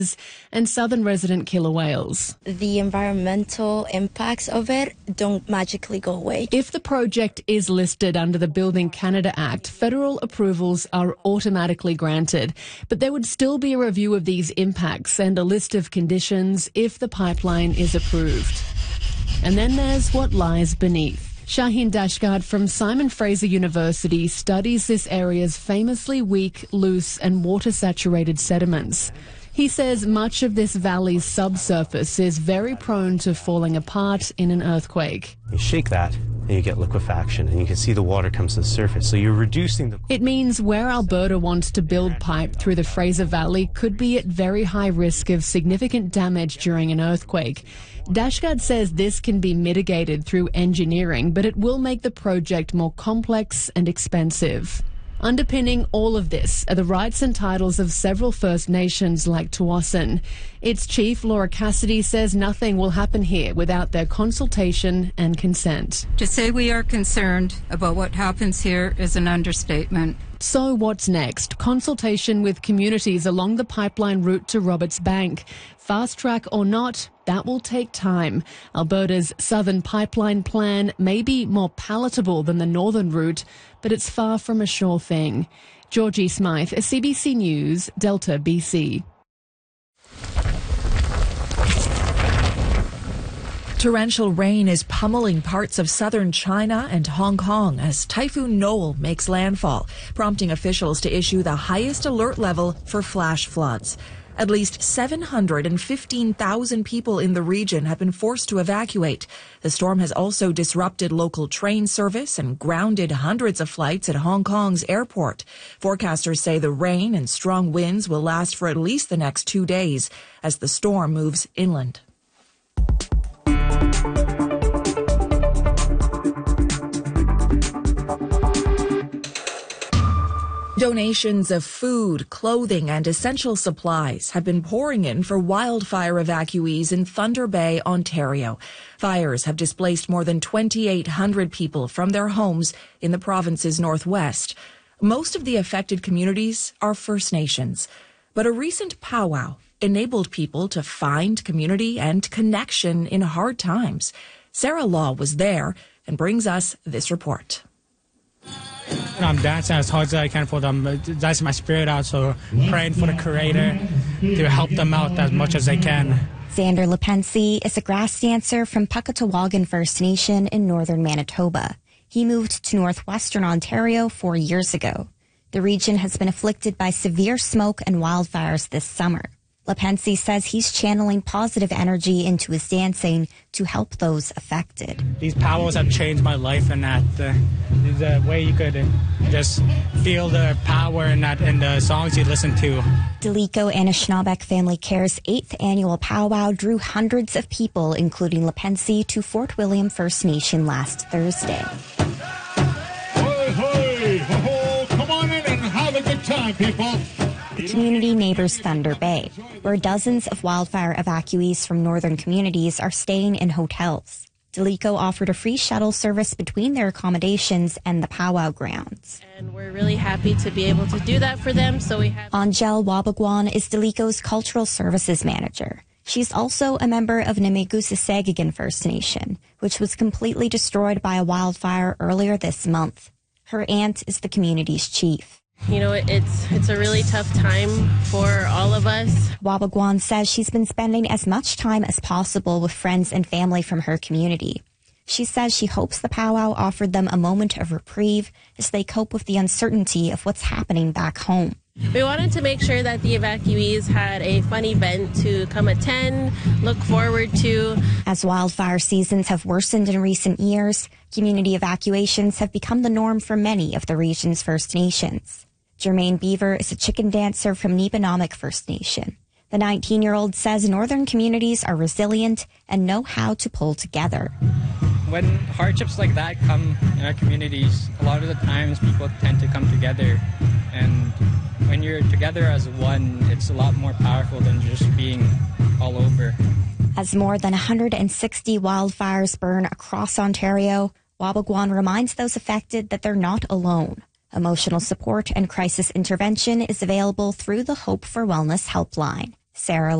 and southern resident killer whales. The environmental impacts of it don't magically go away. If the project is listed under the Building Canada Act, federal approvals are automatically granted. But there would still be a review of these impacts and a list of conditions if the pipeline is approved. And then there's what lies beneath. Shaheen Dashgard from Simon Fraser University studies this area's famously weak, loose and water-saturated sediments. He says much of this valley's subsurface is very prone to falling apart in an earthquake. You shake that and you get liquefaction and you can see the water comes to the surface. So you're reducing the... It means where Alberta wants to build pipe through the Fraser Valley could be at very high risk of significant damage during an earthquake. Dashgard says this can be mitigated through engineering, but it will make the project more complex and expensive. Underpinning all of this are the rights and titles of several First Nations like Tsawwassen. Its chief, Laura Cassidy, says nothing will happen here without their consultation and consent. To say we are concerned about what happens here is an understatement. So what's next? Consultation with communities along the pipeline route to Roberts Bank. Fast track or not, that will take time. Alberta's Southern Pipeline plan may be more palatable than the northern route, but it's far from a sure thing. Georgie Smythe, CBC News, Delta, BC. Torrential rain is pummeling parts of southern China and Hong Kong as Typhoon Noel makes landfall, prompting officials to issue the highest alert level for flash floods. At least 715,000 people in the region have been forced to evacuate. The storm has also disrupted local train service and grounded hundreds of flights at Hong Kong's airport. Forecasters say the rain and strong winds will last for at least the next 2 days as the storm moves inland. Donations of food, clothing, and essential supplies have been pouring in for wildfire evacuees in Thunder Bay, Ontario. Fires have displaced more than 2,800 people from their homes in the province's northwest. Most of the affected communities are First Nations, but a recent powwow enabled people to find community and connection in hard times. Sarah Law was there and brings us this report. I'm dancing as hard as I can for them. That's my spirit out, so praying for the Creator to help them out as much as they can. Xander Lepensi is a grass dancer from Puckatawagan First Nation in northern Manitoba. He moved to northwestern Ontario 4 years ago. The region has been afflicted by severe smoke and wildfires this summer. Lepensi says he's channeling positive energy into his dancing to help those affected. These powwows have changed my life, and that the way you could just feel the power in the songs you listen to. Daliko Anishinaabeg Family Care's 8th annual powwow drew hundreds of people, including Lepensi, to Fort William First Nation last Thursday. Hey, hey, ho, come on in and have a good time, people. The community neighbors Thunder Bay, where dozens of wildfire evacuees from northern communities are staying in hotels. Daliko offered a free shuttle service between their accommodations and the powwow grounds. And we're really happy to be able to do that for them. So we have Angel Wabagwan is Daliko's cultural services manager. She's also a member of Nemegusissegigan First Nation, which was completely destroyed by a wildfire earlier this month. Her aunt is the community's chief. You know, it's a really tough time for all of us. Wabagwan says she's been spending as much time as possible with friends and family from her community. She says she hopes the powwow offered them a moment of reprieve as they cope with the uncertainty of what's happening back home. We wanted to make sure that the evacuees had a fun event to come attend, look forward to. As wildfire seasons have worsened in recent years, community evacuations have become the norm for many of the region's First Nations. Jermaine Beaver is a chicken dancer from Nibenomic First Nation. The 19-year-old says northern communities are resilient and know how to pull together. When hardships like that come in our communities, a lot of the times people tend to come together. And when you're together as one, it's a lot more powerful than just being all over. As more than 160 wildfires burn across Ontario, Wabagwan reminds those affected that they're not alone. Emotional support and crisis intervention is available through the Hope for Wellness helpline. Sarah